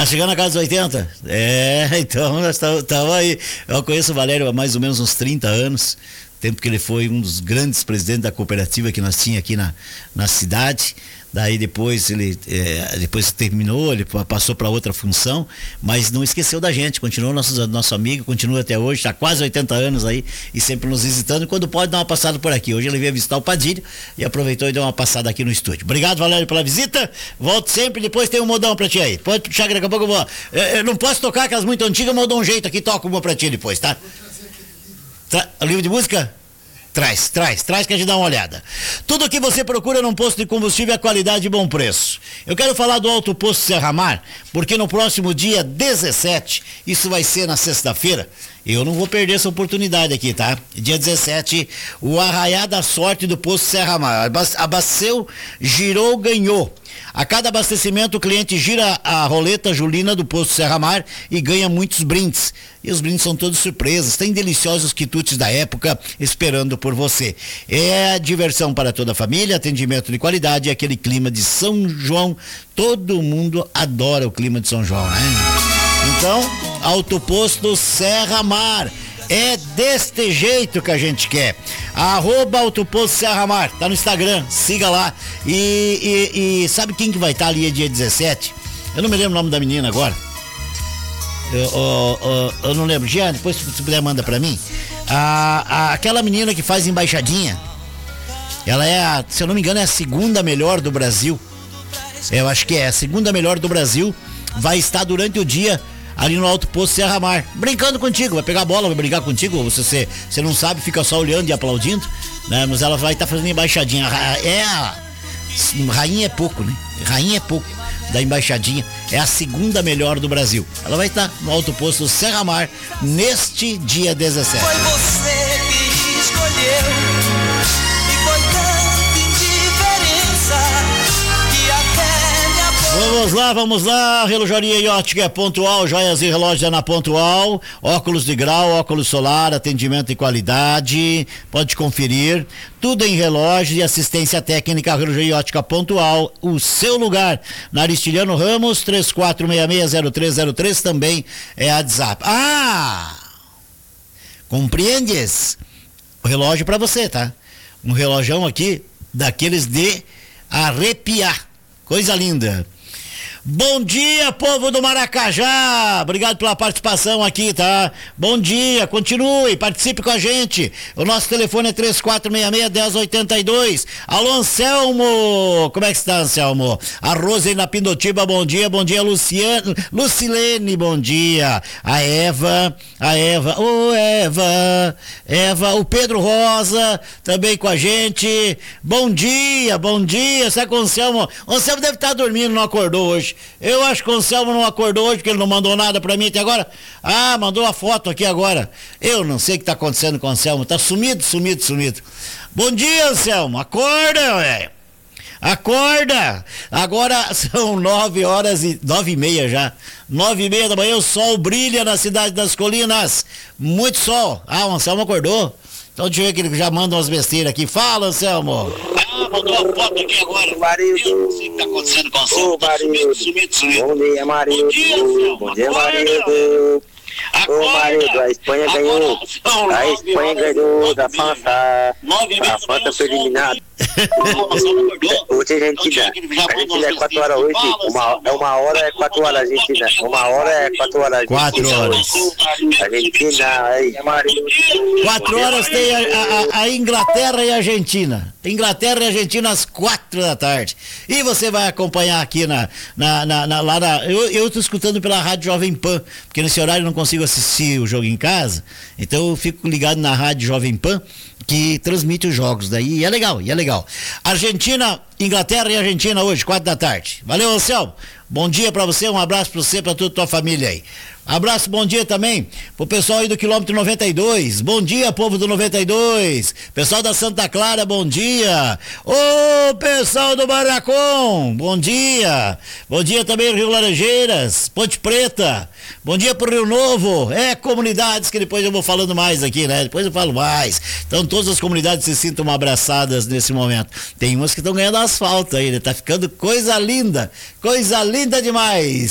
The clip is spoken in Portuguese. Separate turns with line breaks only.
Tá chegando a casa dos 80? Então nós estamos aí. Eu conheço o Valério há mais ou menos uns 30 anos. Tempo que ele foi um dos grandes presidentes da cooperativa que nós tínhamos aqui na cidade. Daí depois depois terminou, ele passou para outra função, mas não esqueceu da gente, continuou nosso amigo, continua até hoje, está quase 80 anos aí e sempre nos visitando, e quando pode dar uma passada por aqui. Hoje ele veio visitar o Padilha e aproveitou e deu uma passada aqui no estúdio. Obrigado, Valério, pela visita, volto sempre, depois tem um modão pra ti aí, pode puxar que daqui a pouco eu vou, eu não posso tocar aquelas muito antigas, mas eu dou um jeito aqui, toco uma pra ti depois, tá? Livro de música? Traz que a gente dá uma olhada. Tudo o que você procura num posto de combustível é qualidade e bom preço. Eu quero falar do Alto Posto Serra Mar, porque no próximo dia 17, isso vai ser na sexta-feira, eu não vou perder essa oportunidade aqui, tá? Dia 17, o Arraiá da Sorte do Posto Serra Mar. Abasteceu, girou, ganhou. A cada abastecimento o cliente gira a roleta julina do Posto Serra Mar e ganha muitos brindes. E os brindes são todos surpresas, tem deliciosos quitutes da época esperando por você. É diversão para toda a família, atendimento de qualidade e aquele clima de São João. Todo mundo adora o clima de São João, né? Então, Alto Posto Serra Mar. É deste jeito que a gente quer. @Alto Posto Serra Mar, tá no Instagram, siga lá. E sabe quem que vai estar ali dia 17? Eu não me lembro o nome da menina agora. Eu não lembro. Jean, depois se puder manda pra mim. Aquela menina que faz embaixadinha. Ela é, se eu não me engano, é a segunda melhor do Brasil. Eu acho que é a segunda melhor do Brasil. Vai estar durante o dia ali no Alto Posto Serra Mar, brincando contigo, vai pegar a bola, vai brincar contigo, você não sabe, fica só olhando e aplaudindo, né? Mas ela vai estar fazendo embaixadinha. Rainha é pouco, né? Rainha é pouco da embaixadinha, é a segunda melhor do Brasil. Ela vai estar no Alto Posto Serra Mar neste dia 17.
Foi você que escolheu e foi tanta indiferença que até me apoiou.
Vamos lá, relojaria e ótica é Pontual, joias e relógios é na Pontual, óculos de grau, óculos solar, atendimento de qualidade, pode conferir, tudo em relógio e assistência técnica, relojaria e ótica Pontual, o seu lugar, na Aristiliano Ramos, 34660303, também é a WhatsApp. Compreendes? O relógio pra você, tá? Um relógio aqui, daqueles de arrepiar, coisa linda. Bom dia, povo do Maracajá, obrigado pela participação aqui, tá? Bom dia, continue, participe com a gente, o nosso telefone é 3466-1082. Alô, Anselmo, como é que está, Anselmo? A Rose na Pindotiba, bom dia, Lucilene, bom dia, a Eva, o Pedro Rosa, também com a gente, bom dia, será que o Anselmo deve estar dormindo, não acordou hoje. Eu acho que o Anselmo não acordou hoje, porque ele não mandou nada pra mim até agora. Mandou a foto aqui agora. Eu não sei o que tá acontecendo com o Anselmo, tá sumido. Bom dia, Anselmo, acorda, velho. Acorda! Agora são 9h30 já. 9h30 da manhã, o sol brilha na cidade das colinas. Muito sol. O Anselmo acordou. Então deixa eu ver que ele já manda umas besteiras aqui. Fala, Anselmo. Mandou a foto aqui agora.
Marido.
Eu não sei o que tá acontecendo com o Anselmo. Tá sumido.
Bom dia, marido. Bom dia, marido. Ô marido, a Espanha ganhou. A Espanha ganhou da França. A França foi eliminada. Hoje a Argentina é 4 horas hoje. Uma hora é 4 horas a Argentina. 1 hora é 4 horas.
4 horas.
Argentina, aí, marido.
4 horas tem a Inglaterra e a Argentina. Inglaterra e Argentina às 4 da tarde. E você vai acompanhar aqui eu estou escutando pela Rádio Jovem Pan, porque nesse horário eu não consigo assistir o jogo em casa, então eu fico ligado na Rádio Jovem Pan, que transmite os jogos daí, e é legal. Argentina, Inglaterra e Argentina hoje, 4 da tarde. Valeu, Anselmo. Bom dia pra você, um abraço pra você, pra toda a tua família aí. Abraço, bom dia também pro pessoal aí do quilômetro 92. Bom dia, povo do 92. Pessoal da Santa Clara, bom dia. Ô, pessoal do Barracão, bom dia. Bom dia também Rio Laranjeiras, Ponte Preta. Bom dia pro Rio Novo. Comunidades que depois eu vou falando mais aqui, né? Depois eu falo mais. Então todas as comunidades se sintam abraçadas nesse momento. Tem umas que estão ganhando asfalto aí, né? Tá ficando coisa linda demais.